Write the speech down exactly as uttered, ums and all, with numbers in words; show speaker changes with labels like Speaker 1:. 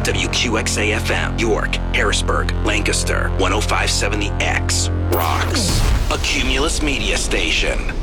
Speaker 1: W Q X A F M, York, Harrisburg, Lancaster, one oh five point seven The X, rocks. A Cumulus media station.